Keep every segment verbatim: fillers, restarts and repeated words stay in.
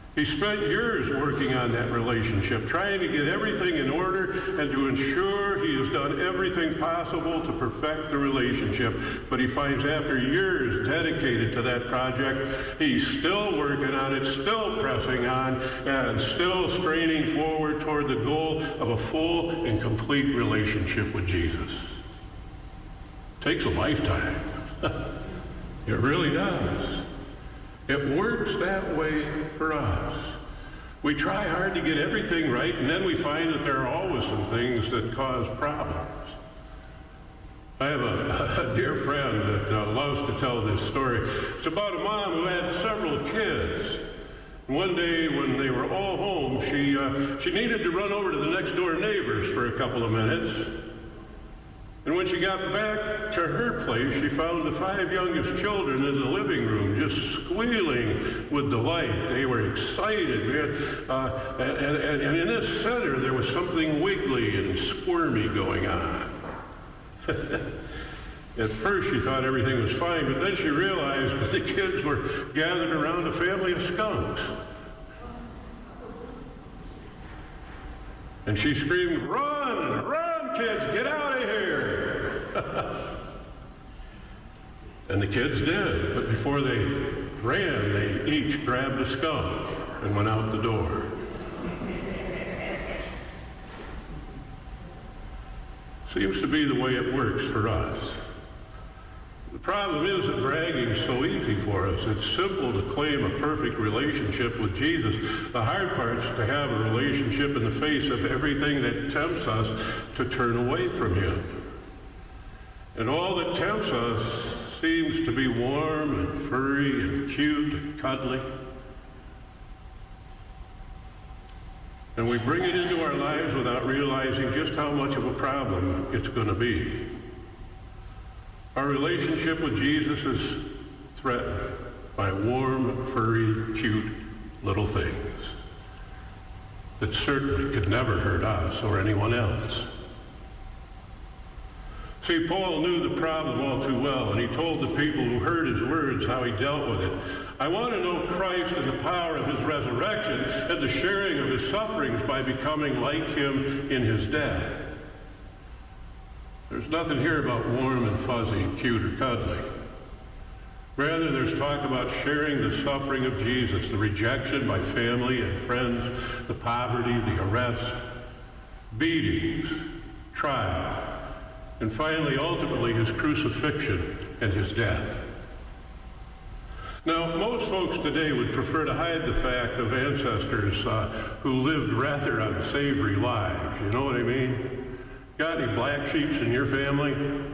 He spent years working on that relationship, trying to get everything in order and to ensure he has done everything possible to perfect the relationship. But he finds after years dedicated to that project, he's still working on it, still pressing on, and still straining forward toward the goal of a full and complete relationship with Jesus. It takes a lifetime. It really does. It works that way for us. We try hard to get everything right, and then we find that there are always some things that cause problems. I have a, a dear friend that uh, loves to tell this story. It's about a mom who had several kids. One day when they were all home, she, uh, she needed to run over to the next door neighbors for a couple of minutes. And when she got back to her place, she found the five youngest children in the living room just squealing with delight. They were excited. Man. Uh, and, and, and in this center, there was something wiggly and squirmy going on. At first, she thought everything was fine, but then she realized that the kids were gathered around a family of skunks. And she screamed, "Run! Run, kids! Get out of here!" And the kids did, but before they ran, they each grabbed a skunk and went out the door. Seems to be the way it works for us. The problem is that bragging is so easy for us. It's simple to claim a perfect relationship with Jesus. The hard part is to have a relationship in the face of everything that tempts us to turn away from him. And all that tempts us seems to be warm and furry and cute and cuddly. And we bring it into our lives without realizing just how much of a problem it's going to be. Our relationship with Jesus is threatened by warm, furry, cute little things that certainly could never hurt us or anyone else. See, Paul knew the problem all too well, and he told the people who heard his words how he dealt with it. I want to know Christ and the power of his resurrection and the sharing of his sufferings by becoming like him in his death. There's nothing here about warm and fuzzy, cute or cuddly. Rather, there's talk about sharing the suffering of Jesus, the rejection by family and friends, the poverty, the arrest, beatings, trial, and finally, ultimately, his crucifixion and his death. Now, most folks today would prefer to hide the fact of ancestors uh, who lived rather unsavory lives. You know what I mean? Got any black sheeps in your family?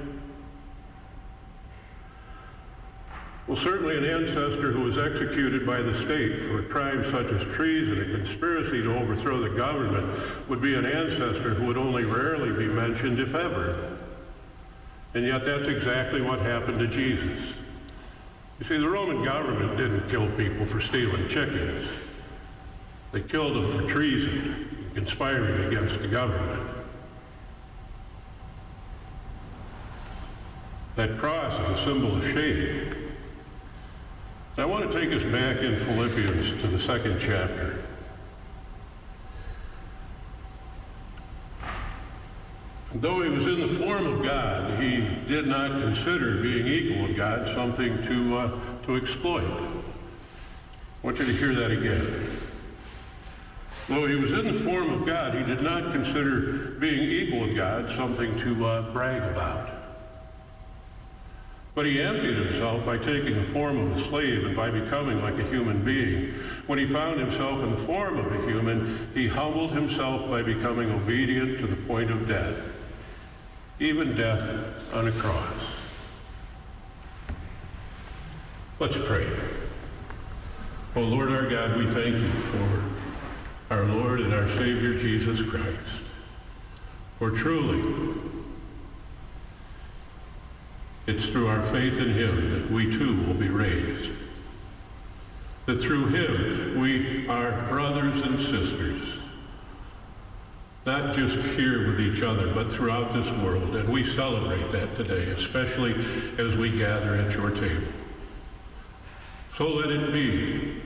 Well, certainly an ancestor who was executed by the state for a crime such as treason and conspiracy to overthrow the government would be an ancestor who would only rarely be mentioned, if ever. And yet that's exactly what happened to Jesus. You see, the Roman government didn't kill people for stealing chickens. They killed them for treason and conspiring against the government. That cross is a symbol of shame. I want to take us back in Philippians to the second chapter. Though he was in the form of God, he did not consider being equal with God something to, uh, to exploit. I want you to hear that again. Though he was in the form of God, he did not consider being equal with God something to uh, brag about. But he emptied himself by taking the form of a slave and by becoming like a human being. When he found himself in the form of a human, he humbled himself by becoming obedient to the point of death, even death on a cross. Let's pray. Oh Lord our God, we thank you for our Lord and our Savior Jesus Christ. For truly, it's through our faith in him that we too will be raised. That through him we are brothers and sisters, not just here with each other, but throughout this world. And we celebrate that today, especially as we gather at your table. So let it be